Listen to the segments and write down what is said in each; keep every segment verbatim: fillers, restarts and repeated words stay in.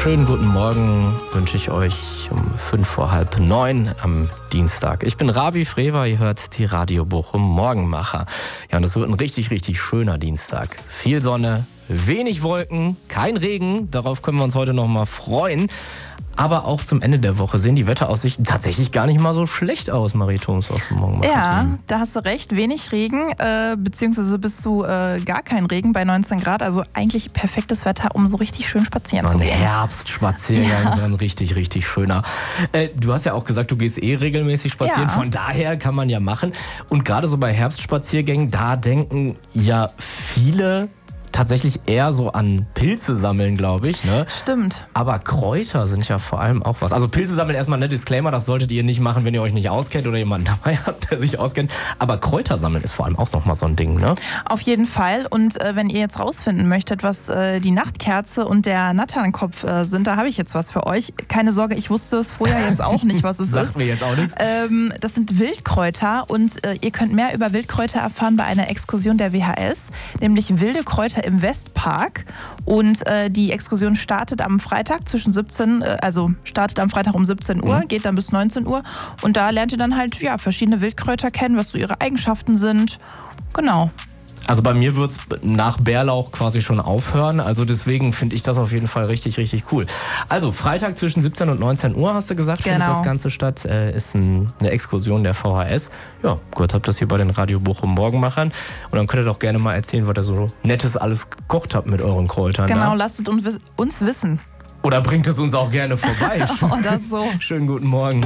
Schönen guten Morgen wünsche ich euch um fünf vor halb neun am Dienstag. Ich bin Ravi Frewer, ihr hört die Radio Bochum Morgenmacher. Ja, und es wird ein richtig, richtig schöner Dienstag. Viel Sonne, wenig Wolken, kein Regen, darauf können wir uns heute noch mal freuen. Aber auch zum Ende der Woche sehen die Wetteraussichten tatsächlich gar nicht mal so schlecht aus, Marie Thoms aus dem Morgenmacher. Ja, da hast du recht. Wenig Regen, äh, beziehungsweise bis zu äh, gar kein Regen bei neunzehn Grad. Also eigentlich perfektes Wetter, um so richtig schön spazieren so zu ein gehen. Herbstspaziergang, ja. So ein richtig, richtig schöner. Äh, du hast ja auch gesagt, du gehst eh regelmäßig spazieren. Ja. Von daher kann man ja machen. Und gerade so bei Herbstspaziergängen, da denken ja viele tatsächlich eher so an Pilze sammeln, glaube ich. Ne? Stimmt. Aber Kräuter sind ja vor allem auch was. Also Pilze sammeln erstmal, ne, Disclaimer, das solltet ihr nicht machen, wenn ihr euch nicht auskennt oder jemanden dabei habt, der sich auskennt. Aber Kräuter sammeln ist vor allem auch nochmal so ein Ding, ne? Auf jeden Fall. Und äh, wenn ihr jetzt rausfinden möchtet, was äh, die Nachtkerze und der Natternkopf äh, sind, da habe ich jetzt was für euch. Keine Sorge, ich wusste es vorher jetzt auch nicht, was es Sagt ist. mir jetzt auch nichts. Ähm, das sind Wildkräuter und äh, ihr könnt mehr über Wildkräuter erfahren bei einer Exkursion der W H S, nämlich Wilde Kräuter im Westpark. Und äh, die Exkursion startet am Freitag zwischen siebzehn, äh, also startet am Freitag um siebzehn Uhr, mhm. geht dann bis neunzehn Uhr. Und da lernt ihr dann halt ja, verschiedene Wildkräuter kennen, was so ihre Eigenschaften sind. Genau. Also bei mir wird es nach Bärlauch quasi schon aufhören. Also deswegen finde ich das auf jeden Fall richtig, richtig cool. Also Freitag zwischen siebzehn und neunzehn Uhr, hast du gesagt, genau. findet das Ganze statt. Äh, ist ein, eine Exkursion der V H S. Ja, gehört habt das hier bei den Radio Bochum Morgenmachern. Und dann könnt ihr doch gerne mal erzählen, was ihr so Nettes alles gekocht habt mit euren Kräutern. Genau, da. lasst es uns wissen. Oder bringt es uns auch gerne vorbei. Oder so. Schönen guten Morgen.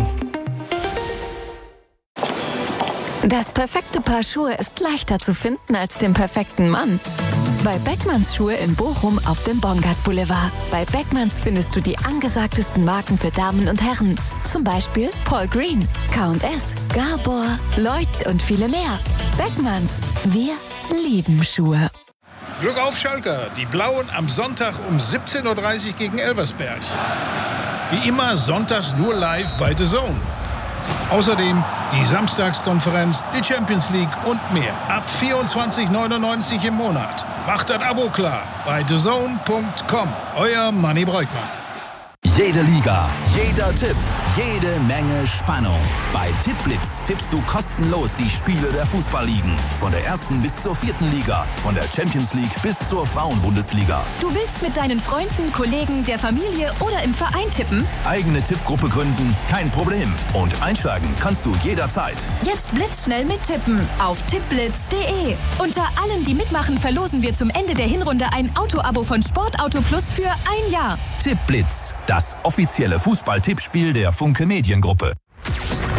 Das perfekte Paar Schuhe ist leichter zu finden als den perfekten Mann. Bei Beckmanns Schuhe in Bochum auf dem Bongard Boulevard. Bei Beckmanns findest du die angesagtesten Marken für Damen und Herren. Zum Beispiel Paul Green, K und S, Gabor, Lloyd und viele mehr. Beckmanns, wir lieben Schuhe. Glück auf, Schalker. Die Blauen am Sonntag um siebzehn Uhr dreißig gegen Elversberg. Wie immer sonntags nur live bei The Zone. Außerdem die Samstagskonferenz, die Champions League und mehr. Ab vierundzwanzig neunundneunzig im Monat. Macht das Abo klar bei the zone punkt com. Euer Manni Breukmann. Jede Liga, jeder Tipp, jede Menge Spannung. Bei Tippblitz tippst du kostenlos die Spiele der Fußballligen. Von der ersten bis zur vierten Liga, von der Champions League bis zur Frauenbundesliga. Du willst mit deinen Freunden, Kollegen, der Familie oder im Verein tippen? Eigene Tippgruppe gründen? Kein Problem. Und einsteigen kannst du jederzeit. Jetzt blitzschnell mittippen auf tippblitz punkt de. Unter allen, die mitmachen, verlosen wir zum Ende der Hinrunde ein Auto-Abo von Sportauto Plus für ein Jahr. Tippblitz, das offizielle Fußball-Tippspiel der Funke Mediengruppe.